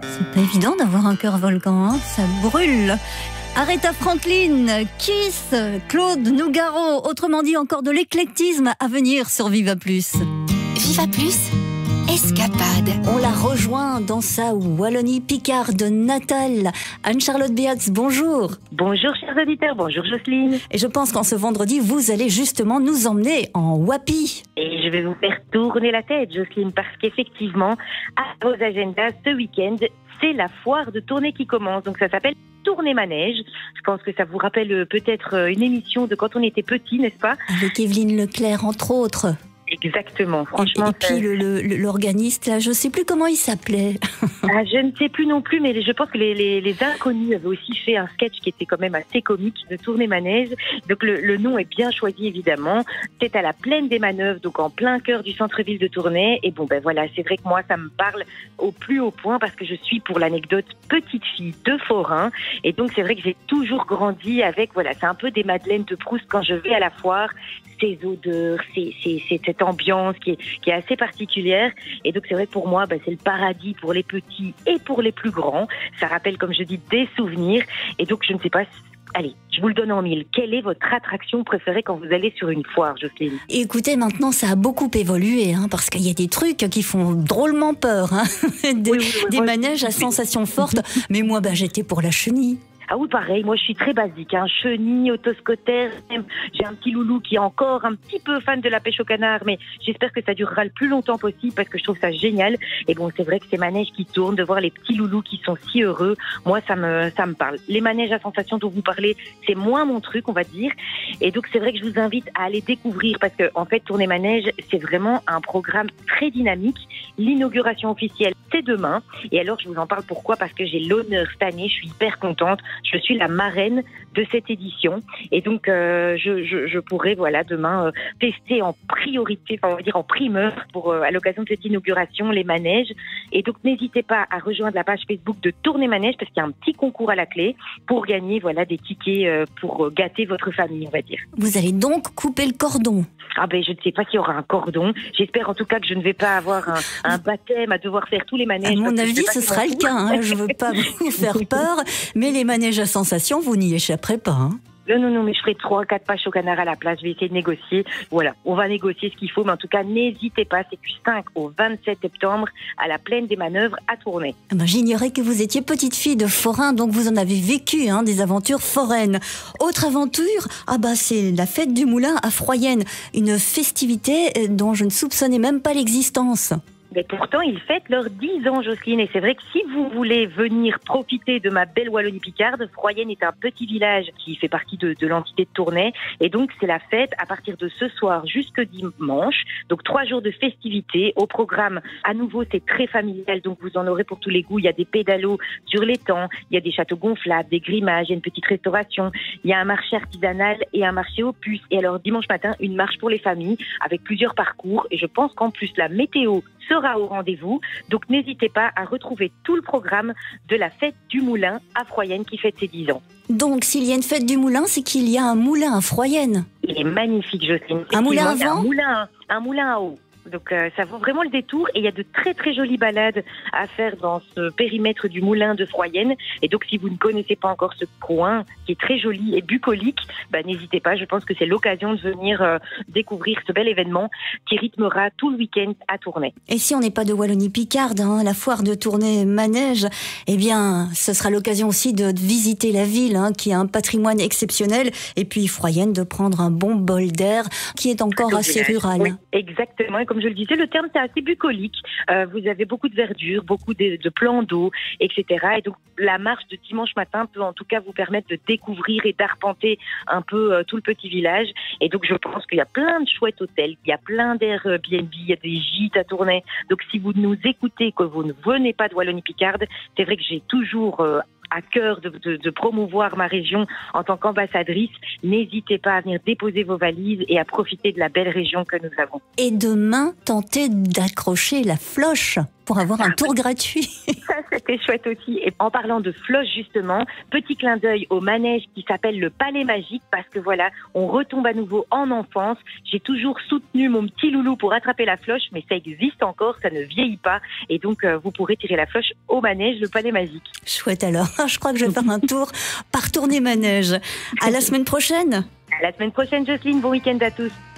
C'est pas évident d'avoir un cœur volcan, hein, ça brûle. Aretha Franklin, Kiss, Claude Nougaro, autrement dit encore de l'éclectisme à venir sur Viva Plus. Viva Plus, escapade. On la rejoint dans sa Wallonie-Picarde natale. Anne-Charlotte Béatz, bonjour. Bonjour chers auditeurs, bonjour Jocelyne. Et je pense qu'en ce vendredi, vous allez justement nous emmener en Wapi. Et je vais vous faire tourner la tête Jocelyne, parce qu'effectivement, à vos agendas ce week-end, c'est la foire de Tournai qui commence. Donc ça s'appelle Tournai Manège. Je pense que ça vous rappelle peut-être une émission de quand on était petit, n'est-ce pas? Avec Evelyne Leclerc, entre autres. Exactement, franchement. Et puis l'organiste, là, je ne sais plus comment il s'appelait. Je ne sais plus non plus, mais je pense que les inconnus avaient aussi fait un sketch qui était quand même assez comique de Tournai Manège. Donc le nom est bien choisi évidemment. C'est à la Plaine des Manœuvres, donc en plein cœur du centre-ville de Tournai. Et bon ben voilà, c'est vrai que moi ça me parle au plus haut point parce que je suis pour l'anecdote petite fille de forain. Et donc c'est vrai que j'ai toujours grandi avec, voilà, c'est un peu des Madeleines de Proust quand je vais à la foire. Ces odeurs, c'est cette ambiance qui est assez particulière. Et donc c'est vrai que pour moi, c'est le paradis pour les petits et pour les plus grands. Ça rappelle, comme je dis, des souvenirs. Et donc je ne sais pas, allez, je vous le donne en mille. Quelle est votre attraction préférée quand vous allez sur une foire, Jocelyne? Écoutez, maintenant ça a beaucoup évolué, parce qu'il y a des trucs qui font drôlement peur. Des manèges à sensations fortes. Mais moi, j'étais pour la chenille. Ah oui, pareil, moi je suis très basique, chenille, autoscooter, j'ai un petit loulou qui est encore un petit peu fan de la pêche au canard, mais j'espère que ça durera le plus longtemps possible parce que je trouve ça génial. Et bon, c'est vrai que ces manèges qui tournent, de voir les petits loulous qui sont si heureux, moi ça me parle. Les manèges à sensations dont vous parlez, c'est moins mon truc, on va dire. Et donc c'est vrai que je vous invite à aller découvrir parce que en fait, Tournai Manège, c'est vraiment un programme très dynamique. L'inauguration officielle, c'est demain. Et alors, je vous en parle pourquoi? Parce que j'ai l'honneur cette année, je suis hyper contente. Je suis la marraine de cette édition. Et donc, je pourrai, demain, tester en priorité, on va dire en primeur, à l'occasion de cette inauguration, les manèges. Et donc, n'hésitez pas à rejoindre la page Facebook de Tournai Manège parce qu'il y a un petit concours à la clé pour gagner, des tickets pour gâter votre famille, on va dire. Vous allez donc couper le cordon? Je ne sais pas s'il y aura un cordon. J'espère en tout cas que je ne vais pas avoir un baptême à devoir faire tous les manèges. À mon avis, ce sera le cas. Je ne veux pas vous faire peur, mais les manèges à sensations, vous n'y échapperez pas. Non, mais je ferai 3-4 pages au canard à la place. Je vais essayer de négocier. Voilà, on va négocier ce qu'il faut. Mais en tout cas, n'hésitez pas. C'est du 5 au 27 septembre à la Plaine des Manœuvres à Tournai. J'ignorais que vous étiez petite fille de forain, donc vous en avez vécu des aventures foraines. Autre aventure, c'est la fête du moulin à Froyenne. Une festivité dont je ne soupçonnais même pas l'existence. Mais pourtant, ils fêtent leurs 10 ans, Jocelyne. Et c'est vrai que si vous voulez venir profiter de ma belle Wallonie-Picarde, Froyenne est un petit village qui fait partie de l'entité de Tournai. Et donc, c'est la fête à partir de ce soir jusque dimanche. Donc, 3 jours de festivités. Au programme, à nouveau, c'est très familial. Donc, vous en aurez pour tous les goûts. Il y a des pédalos sur l'étang. Il y a des châteaux gonflables, des grimages. Il y a une petite restauration. Il y a un marché artisanal et un marché aux puces. Et alors, dimanche matin, une marche pour les familles avec plusieurs parcours. Et je pense qu'en plus, la météo sera au rendez-vous. Donc n'hésitez pas à retrouver tout le programme de la fête du moulin à Froyenne qui fête ses 10 ans. Donc s'il y a une fête du moulin, c'est qu'il y a un moulin à Froyenne. Il est magnifique, Jocelyne. Un moulin à vent? Un moulin à eau. Donc ça vaut vraiment le détour et il y a de très très jolies balades à faire dans ce périmètre du moulin de Froyenne. Et donc si vous ne connaissez pas encore ce coin qui est très joli et bucolique, n'hésitez pas, je pense que c'est l'occasion de venir découvrir ce bel événement qui rythmera tout le week-end à Tournai. Et si on n'est pas de Wallonie-Picarde, la foire de Tournai Manège, ce sera l'occasion aussi de visiter la ville qui a un patrimoine exceptionnel et puis Froyenne de prendre un bon bol d'air qui est encore assez rural. Oui, exactement. Et comme je le disais, le terme c'est assez bucolique. Vous avez beaucoup de verdure, beaucoup de plans d'eau, etc. Et donc la marche de dimanche matin peut en tout cas vous permettre de découvrir et d'arpenter un peu tout le petit village. Et donc je pense qu'il y a plein de chouettes hôtels, il y a plein d'Airbnb, il y a des gîtes à Tournai. Donc si vous nous écoutez, que vous ne venez pas de Wallonie-Picarde, c'est vrai que j'ai toujours à cœur de promouvoir ma région en tant qu'ambassadrice. N'hésitez pas à venir déposer vos valises et à profiter de la belle région que nous avons. Et demain, tentez d'accrocher la floche pour avoir un tour gratuit. Ça c'était chouette aussi. Et en parlant de floche justement, petit clin d'œil au manège qui s'appelle le Palais Magique parce que voilà, on retombe à nouveau en enfance. J'ai toujours soutenu mon petit loulou pour attraper la floche, mais ça existe encore, ça ne vieillit pas. Et donc, vous pourrez tirer la floche au manège, le Palais Magique. Chouette alors, je crois que je vais faire un tour par tournée manège. À la semaine prochaine. À la semaine prochaine, Jocelyne. Bon week-end à tous.